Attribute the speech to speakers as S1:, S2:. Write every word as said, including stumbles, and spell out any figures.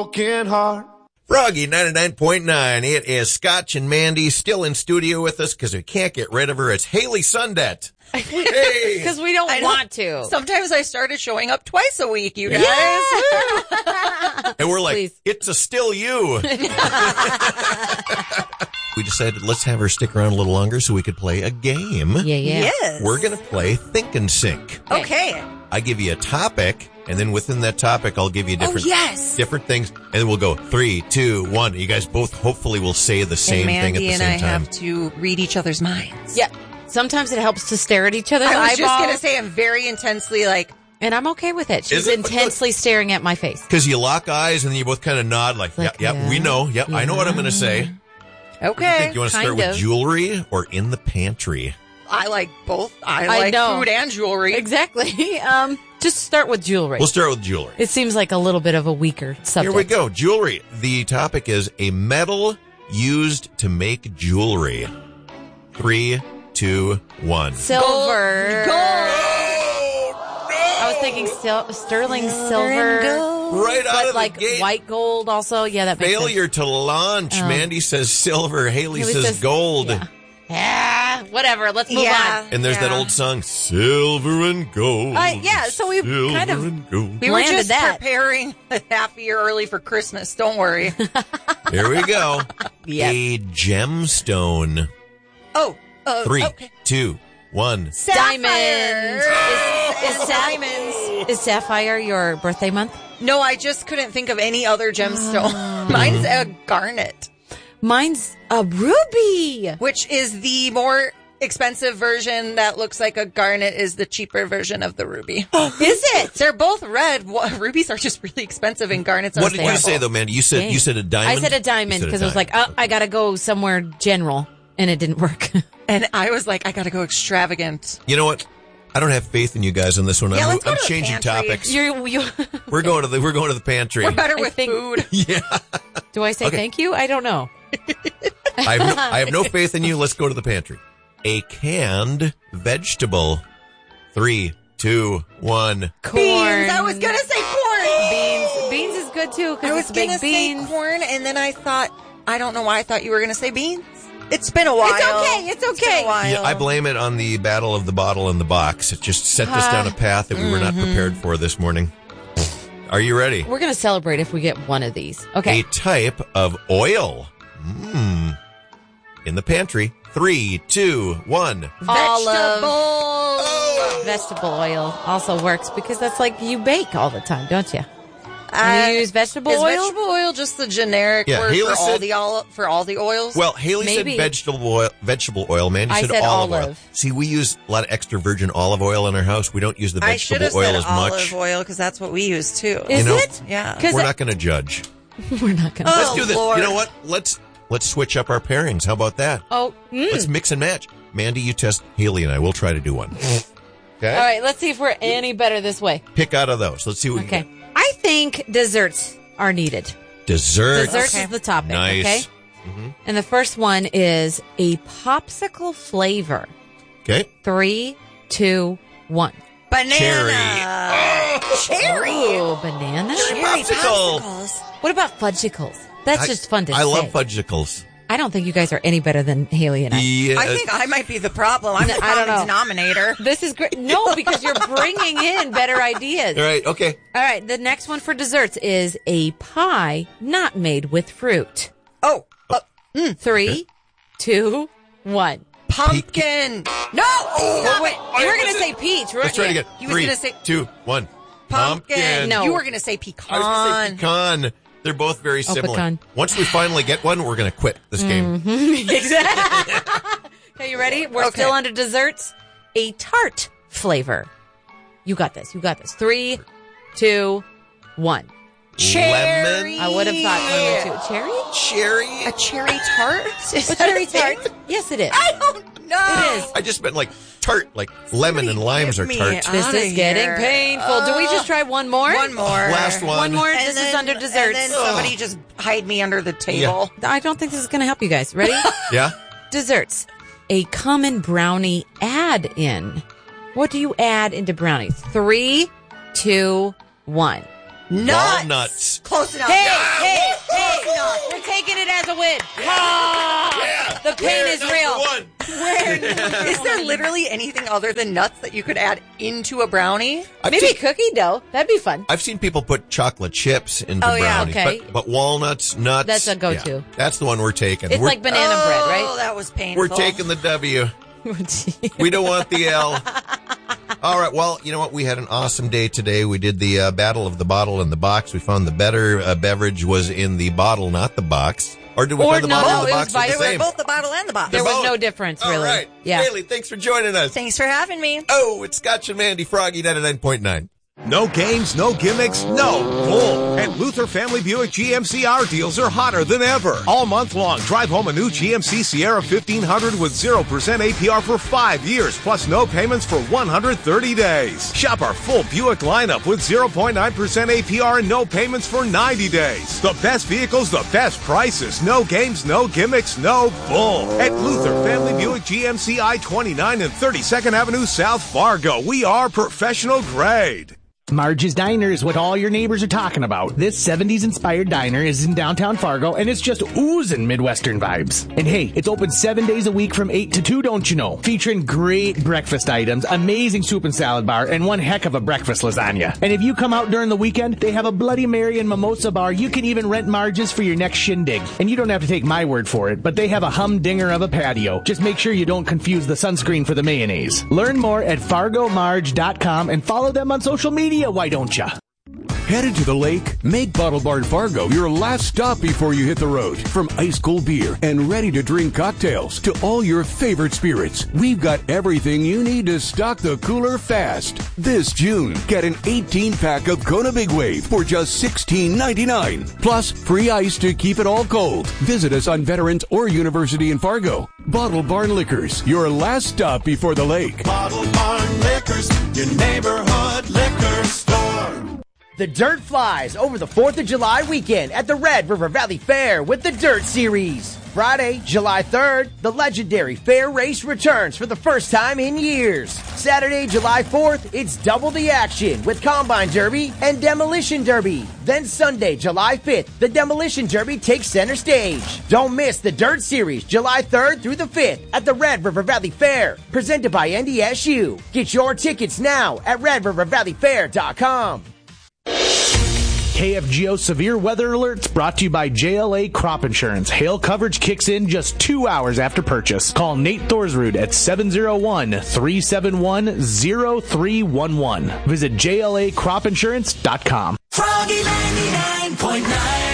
S1: broken heart.
S2: Froggy ninety-nine point nine. It is Scotch and Mandy still in studio with us because we can't get rid of her. It's Haley Sundet. Hey.
S3: Because we don't
S4: I
S3: want to.
S4: Sometimes I started showing up twice a week, you guys.
S3: Yeah.
S2: And we're like,
S3: Please.
S2: it's a still you. We decided let's have her stick around a little longer so we could play a game.
S3: Yeah, yeah.
S4: Yes.
S2: We're going to play Think and Sync.
S4: Okay.
S2: I give you a topic, and then within that topic, I'll give you different,
S4: oh, yes.
S2: different things, and then we'll go three, two, one. You guys both hopefully will say the same
S4: and
S2: thing at
S4: Mandy
S2: the
S4: and
S2: same
S4: I
S2: time.
S4: have to read each other's minds.
S3: Yeah. Sometimes it helps to stare at each other's
S4: I was
S3: eyeballs.
S4: just going to say I'm very intensely like,
S3: And I'm okay with it. She's
S2: Is it?
S3: intensely staring at my face.
S2: Because you lock eyes, and then you both kind of nod like,
S3: Like,
S2: yeah, yeah,
S3: yeah,
S2: we know. Yep, I know what I'm going to say.
S4: okay.
S2: What do you think? You want to start
S3: kind
S2: with
S3: of.
S2: jewelry or in the pantry?
S4: I like both. I
S3: I
S4: like
S3: know.
S4: food and jewelry.
S3: Exactly. Um, just start with jewelry.
S2: We'll start with jewelry.
S3: It seems like a little bit of a weaker subject.
S2: Here we go. Jewelry. The topic is a metal used to make jewelry. Three, two, one.
S3: Silver.
S4: Gold.
S3: I was thinking sil- sterling silver.
S2: Right out
S3: But
S2: of
S3: like
S2: the gate.
S3: white gold also. Yeah, that makes
S2: Failure to launch.
S3: Oh.
S2: Mandy says silver. Haley,
S3: Haley
S2: says,
S3: says-
S2: gold.
S3: Yeah. sense. Yeah, whatever. Let's move
S4: Yeah.
S3: on.
S2: And there's that
S4: Yeah.
S2: old song, Silver and Gold.
S3: Uh, yeah, so we've
S2: Silver
S3: kind of-
S2: and gold.
S4: We were
S3: Landed
S4: just
S3: that.
S4: preparing a half a year early for Christmas. Don't worry.
S2: Here we go.
S3: Yes.
S2: A gemstone.
S4: Oh, uh,
S2: Three,
S4: okay.
S2: two, one.
S3: Diamonds. Is, is, sap-
S4: diamonds.
S3: is sapphire your birthday month?
S4: No, I just couldn't think of any other gemstone. Mine's a garnet,
S3: Mine's a ruby.
S4: which is the more expensive version that looks like a garnet is the cheaper version of the ruby.
S3: Is it?
S4: They're both red. Wa- Rubies are just really expensive and garnets are
S2: What did you
S4: affordable.
S2: say, though, Mandy? You said
S3: Dang.
S2: you said a
S3: I
S2: diamond?
S3: said a
S2: You
S3: diamond
S2: said a
S3: because it was like,
S2: diamond.
S3: oh, I got to go somewhere general, and it didn't work.
S4: And I was like, I gotta go extravagant.
S2: You know what? I don't have faith in you guys on this one.
S4: Yeah,
S2: I'm,
S4: let's go
S2: I'm
S4: to the
S2: changing
S4: pantry.
S2: topics.
S3: you, you,
S2: We're going to the we're going to the pantry.
S4: We're better
S3: I
S4: with
S3: think-
S4: food.
S2: Yeah.
S3: do I say
S2: Okay.
S3: thank you? I don't know.
S2: I have, no, I have no faith in you. Let's go to the pantry. A canned vegetable. Three, two, one.
S3: Corn.
S4: Beans. I was gonna say corn.
S3: Beans. Beans is good too
S4: I
S3: because
S4: was
S3: it's big
S4: gonna
S3: beans.
S4: say corn, and then I thought, I don't know why I thought you were gonna say beans. It's been a while.
S3: It's okay, it's
S4: been
S3: okay.
S4: a while.
S2: Yeah, I blame it on the battle of the bottle and the box. It just set us down a path that we were not prepared for this morning. Are you ready?
S3: We're going to celebrate if we get one of these. Okay.
S2: A type of oil. Mmm. In the pantry. Three, two, one.
S3: Olive. Vegetable oil also works because that's like you bake all the time, don't you?
S4: Uh,
S3: you use vegetable
S4: is
S3: oil?
S4: vegetable oil just the generic
S2: Yeah,
S4: word
S2: Haley
S4: for all
S2: said-
S4: the all for all the oils?
S2: Well, Haley
S3: Maybe.
S2: said vegetable oil. Vegetable oil. Mandy
S3: I
S2: said,
S3: said
S2: olive, oil.
S3: olive.
S2: See, we use a lot of extra virgin olive oil in our house. We don't use the
S4: I should
S2: vegetable
S4: have
S2: oil
S4: said
S2: as
S4: olive
S2: much.
S4: oil because that's what we use too.
S3: Is
S2: You know-
S3: it?
S4: Yeah.
S3: 'Cause
S2: We're
S3: it-
S2: not going to judge.
S3: We're not going to.
S4: Oh,
S2: Let's do this.
S4: Lord.
S2: You know what? Let's let's switch up our pairings. How about that?
S3: Oh, mm.
S2: Let's mix and match. Mandy, you test. Haley and I. We'll try to do one. Okay.
S3: All right, let's see if we're any better this way.
S2: Pick out of those. Let's see what we
S3: Okay.
S2: can get.
S3: I think desserts are needed.
S2: Dessert.
S3: Desserts
S4: Okay.
S3: is the topic,
S2: Nice.
S3: okay? And the first one is a popsicle flavor.
S2: Okay.
S3: Three, two, one.
S4: Banana.
S2: Cherry.
S4: Cherry.
S3: Ooh, banana?
S2: Cherry popsicle.
S4: popsicles.
S3: What about fudgicles? That's
S2: I-
S3: just fun to
S2: I
S3: say.
S2: love fudgicles.
S3: I don't think you guys are any better than Haley and I.
S2: Yeah.
S4: I think I might be the problem. I'm the
S3: I don't
S4: common
S3: know.
S4: denominator.
S3: This is great. No, because you're bringing in better ideas.
S2: All right. Okay.
S3: All right, the next one for desserts is a pie not made with fruit.
S4: Oh, uh,
S3: Three, two, one.
S4: pumpkin. No.
S3: Oh, wait, you were
S2: I-
S3: going to say peach, right?
S2: Let's try it
S3: Yeah.
S2: again.
S4: He was
S2: Three,
S4: gonna say-
S2: two, one.
S4: Pumpkin.
S3: No.
S4: You were going to say
S2: I was going to say
S4: pecan.
S2: pecan. They're both very
S3: Oh,
S2: similar.
S3: pecan.
S2: Once we finally get one, we're going to quit this game.
S3: Exactly. Okay, you ready? We're
S4: Okay.
S3: still under desserts. A tart flavor. You got this. You got this. Three, two, one.
S4: Cherry.
S3: I would have thought one or two. Cherry?
S2: Cherry.
S4: A cherry tart? Is
S3: A
S4: that
S3: cherry
S4: a thing?
S3: tart? Yes, it is.
S4: I don't know.
S3: It is.
S2: I just meant like tart, like lemon and limes
S4: give
S2: are
S4: me
S2: tart.
S4: a-
S3: This
S4: Outta
S3: is getting
S4: here.
S3: painful. Do we just try one more?
S4: One more.
S2: Last one.
S3: One more.
S4: And
S3: This is
S4: then-
S3: under desserts.
S4: And then somebody just hide me under the table.
S3: I don't think this is going to help you guys. Ready?
S2: Yeah.
S3: Desserts. A common brownie add-in. What do you add into brownies? Three, two, one.
S4: Nuts.
S2: Walnuts.
S4: Close enough.
S3: Hey, a win.
S2: Yeah.
S3: The pain
S2: We're
S3: is
S2: number
S3: real.
S2: one.
S4: Where, is there literally anything other than nuts that you could add into a brownie?
S2: I've
S3: Maybe
S2: seen,
S3: cookie dough. That'd be fun.
S2: I've seen people put chocolate chips into
S4: Oh, yeah,
S2: brownies,
S3: okay.
S2: but, but walnuts, nuts.
S3: That's a go-to.
S2: yeah, that's the one we're taking.
S3: It's
S2: we're,
S3: like banana
S4: oh,
S3: bread, right?
S4: that was painful.
S2: we're taking the W. We don't want the L. All right. Well, you know what? We had an awesome day today. We did the uh, battle of the bottle and the box. We found the better uh, beverage was in the bottle, not the box. Or did we
S3: Or
S2: find the
S3: no,
S2: bottle
S3: no,
S2: and the
S3: it
S2: box
S3: was
S2: are
S3: vice
S2: the
S4: They
S2: same?
S4: were both the bottle and the box.
S3: There was
S2: both.
S3: no difference,
S2: All
S3: really.
S2: right.
S3: Yeah.
S2: Haley, thanks for joining us.
S4: Thanks for having me.
S2: Oh, it's Scotch and Mandy Froggy ninety-nine point nine.
S1: No games, no gimmicks, no bull. At Luther Family Buick G M C, our deals are hotter than ever. All month long, drive home a new G M C Sierra fifteen hundred with zero percent A P R for five years, plus no payments for one hundred thirty days. Shop our full Buick lineup with zero point nine percent A P R and no payments for ninety days. The best vehicles, the best prices. No games, no gimmicks, no bull. At Luther Family Buick G M C I twenty-nine and thirty-second Avenue South Fargo, we are professional grade.
S5: Marge's Diner is what all your neighbors are talking about. This seventies-inspired diner is in downtown Fargo, and it's just oozing Midwestern vibes. And hey, it's open seven days a week from eight to two, don't you know? Featuring great breakfast items, amazing soup and salad bar, and one heck of a breakfast lasagna. And if you come out during the weekend, they have a Bloody Mary and mimosa bar. You can even rent Marge's for your next shindig. And you don't have to take my word for it, but they have a humdinger of a patio. Just make sure you don't confuse the sunscreen for the mayonnaise. Learn more at fargo marge dot com and follow them on social media. Why don't ya?
S6: Headed to the lake? Make Bottle Barn Fargo your last stop before you hit the road. From ice cold beer and ready to drink cocktails to all your favorite spirits, we've got everything you need to stock the cooler fast. This June, get an eighteen pack of Kona Big Wave for just sixteen ninety-nine. Plus free ice to keep it all cold. Visit us on Veterans or University in Fargo. Bottle Barn Liquors, your last stop before the lake.
S7: Bottle Barn Liquors, your neighborhood liquor store.
S8: The Dirt flies over the fourth of July weekend at the Red River Valley Fair with the Dirt Series. Friday, July third, the legendary fair race returns for the first time in years. Saturday, July fourth, it's double the action with Combine Derby and Demolition Derby. Then Sunday, July fifth, the Demolition Derby takes center stage. Don't miss the Dirt Series, July third through the fifth at the Red River Valley Fair, presented by N D S U. Get your tickets now at red river valley fair dot com.
S5: K F G O Severe Weather Alerts brought to you by J L A Crop Insurance. Hail coverage kicks in just two hours after purchase. Call Nate Thorsrud at seven oh one, three seven one, oh three one one. Visit J L A crop insurance dot com.
S7: Froggy ninety-nine point nine.